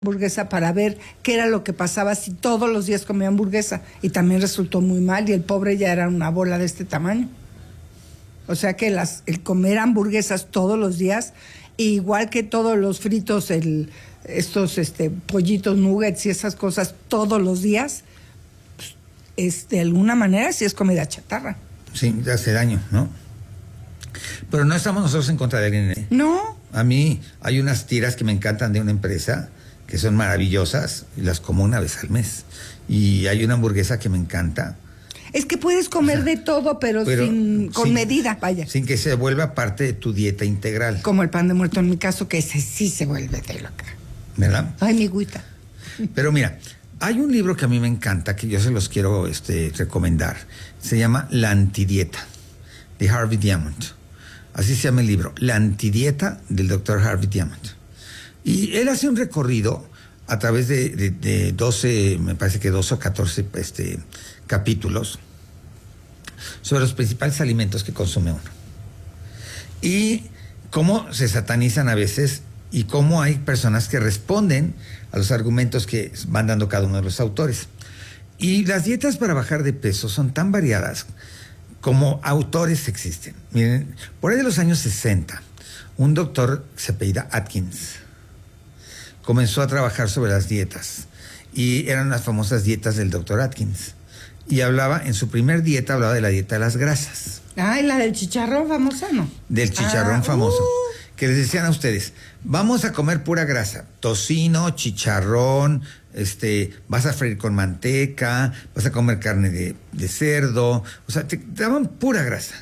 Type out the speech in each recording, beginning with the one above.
hamburguesa para ver qué era lo que pasaba si todos los días comía hamburguesa, y también resultó muy mal, y el pobre ya era una bola de este tamaño. O sea que el comer hamburguesas todos los días, igual que todos los fritos, estos pollitos nuggets y esas cosas todos los días, pues, de alguna manera sí es comida chatarra. Sí, te hace daño, ¿no? Pero no estamos nosotros en contra de alguien, ¿eh? No. A mí hay unas tiras que me encantan de una empresa que son maravillosas y las como una vez al mes. Y hay una hamburguesa que me encanta. Es que puedes comer de todo, pero con medida, vaya. Sin que se vuelva parte de tu dieta integral. Como el pan de muerto en mi caso, que ese sí se vuelve de loca. ¿Verdad? Ay, mi agüita. Pero mira, hay un libro que a mí me encanta, que yo se los quiero recomendar. Se llama La Antidieta, de Harvey Diamond. Así se llama el libro, La Antidieta, del doctor Harvey Diamond. Y él hace un recorrido a través de 12, me parece que 12 o 14 capítulos sobre los principales alimentos que consume uno. Y cómo se satanizan a veces y cómo hay personas que responden a los argumentos que van dando cada uno de los autores. Y las dietas para bajar de peso son tan variadas como autores existen. Miren, por ahí de los años 60, un doctor se apellida Atkins comenzó a trabajar sobre las dietas, y eran las famosas dietas del doctor Atkins, y en su primer dieta hablaba de la dieta de las grasas. Ay, la del chicharrón famosa, ¿no? Del chicharrón famoso, que les decían a ustedes, vamos a comer pura grasa, tocino, chicharrón, vas a freír con manteca, vas a comer carne de cerdo, o sea, te daban pura grasa,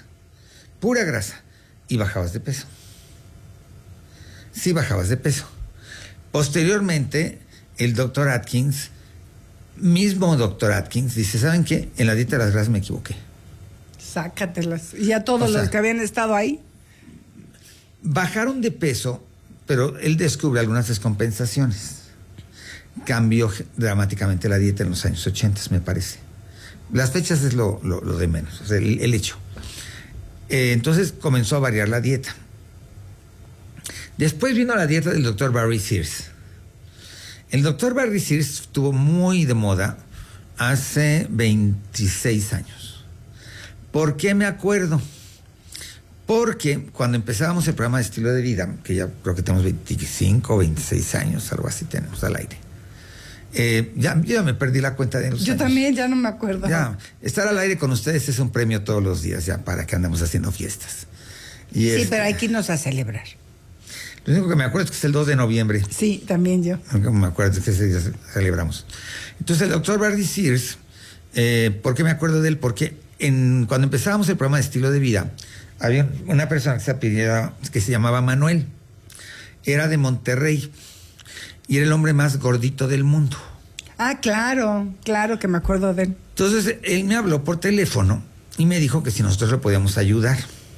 y bajabas de peso. Sí, bajabas de peso. Posteriormente, el doctor Atkins, dice, ¿saben qué? En la dieta de las grasas me equivoqué. Sácatelas. Y a todos los que habían estado ahí. Bajaron de peso, pero él descubre algunas descompensaciones. Cambió dramáticamente la dieta en los años 80, me parece. Las fechas es lo de menos, o sea, el hecho. Entonces comenzó a variar la dieta. Después vino la dieta del doctor Barry Sears. El doctor Barry Sears estuvo muy de moda hace 26 años. ¿Por qué me acuerdo? Porque cuando empezábamos el programa de estilo de vida, que ya creo que tenemos 25 o 26 años, algo así tenemos al aire. Yo ya me perdí la cuenta de los años. Yo también, ya no me acuerdo. Ya, estar al aire con ustedes es un premio todos los días, ya para que andamos haciendo fiestas. Sí, pero hay que irnos a celebrar. Lo único que me acuerdo es que es el 2 de noviembre. Sí, también yo. Me acuerdo que ese día celebramos. Entonces, el doctor Barry Sears, ¿por qué me acuerdo de él? Porque cuando empezábamos el programa de estilo de vida, había una persona que se llamaba Manuel. Era de Monterrey y era el hombre más gordito del mundo. Ah, claro que me acuerdo de él. Entonces, él me habló por teléfono y me dijo que si nosotros le podíamos ayudar.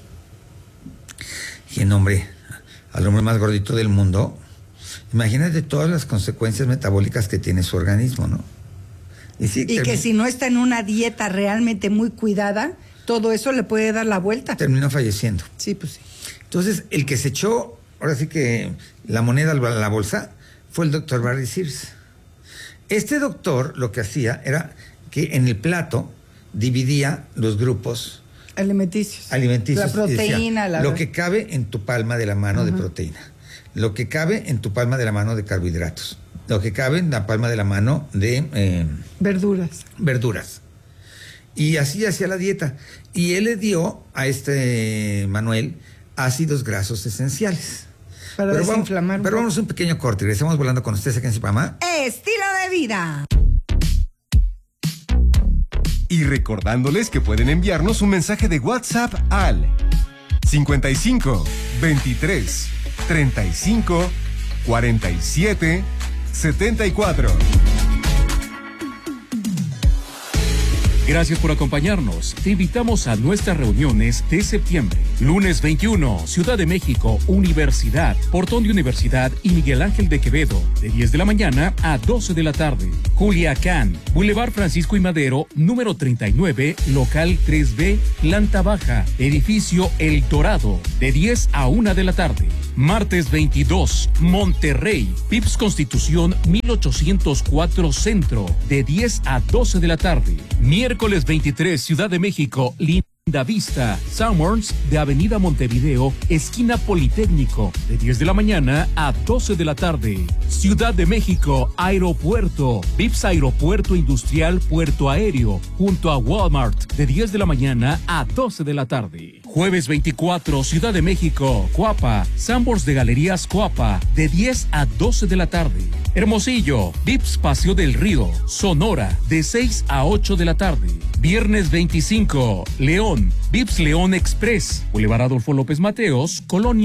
Y el hombre, al hombre más gordito del mundo, imagínate todas las consecuencias metabólicas que tiene su organismo, ¿no? Y que si no está en una dieta realmente muy cuidada, todo eso le puede dar la vuelta. Terminó falleciendo. Sí, pues sí. Entonces, el que se echó, ahora sí que la moneda a la bolsa, fue el doctor Barry Sears. Este doctor lo que hacía era que en el plato dividía los grupos alimenticios. La proteína. Decía, lo que cabe en tu palma de la mano de proteína. Lo que cabe en tu palma de la mano de carbohidratos. Lo que cabe en la palma de la mano de... verduras. Y así hacía la dieta. Y él le dio a Manuel ácidos grasos esenciales. Para desinflamar. Pero vamos a un pequeño corte. Regresamos volando con ustedes aquí en su programa. Estilo de vida. Y recordándoles que pueden enviarnos un mensaje de WhatsApp al 55 23 35 47 74. Gracias por acompañarnos. Te invitamos a nuestras reuniones de septiembre. Lunes 21, Ciudad de México, Universidad, Portón de Universidad y Miguel Ángel de Quevedo, de 10 de la mañana a 12 de la tarde. Culiacán, Boulevard Francisco y Madero, número 39, local 3B, planta baja, edificio El Dorado, de 10 a 1 de la tarde. Martes 22, Monterrey, Pips Constitución 1804 Centro, de 10 a 12 de la tarde. Miércoles 23, Ciudad de México, Linda Vista, Summers, de Avenida Montevideo, esquina Politécnico, de 10 de la mañana a 12 de la tarde. Ciudad de México, Aeropuerto, Vips Aeropuerto Industrial Puerto Aéreo, junto a Walmart, de 10 de la mañana a 12 de la tarde. Jueves 24, Ciudad de México, Coapa, Sambors de Galerías Coapa, de 10 a 12 de la tarde. Hermosillo, Vips Paseo del Río, Sonora, de 6 a 8 de la tarde. Viernes 25, León, Vips León Express, Boulevard Adolfo López Mateos, Colonia